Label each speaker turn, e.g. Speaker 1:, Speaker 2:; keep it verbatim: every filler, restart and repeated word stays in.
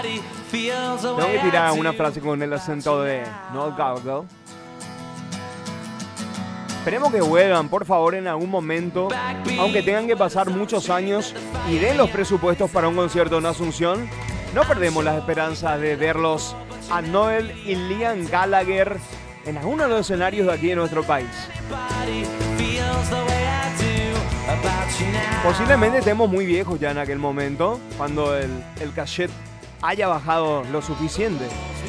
Speaker 1: Tengo que tirar una frase con el acento de Noel Gallagher. Esperemos que vuelvan, por favor, en algún momento, aunque tengan que pasar muchos años y den los presupuestos para un concierto en Asunción. No perdemos las esperanzas de verlos a Noel y Liam Gallagher en alguno de los escenarios de aquí de nuestro país. Posiblemente estemos muy viejos ya en aquel momento, cuando el, el cachet haya bajado lo suficiente.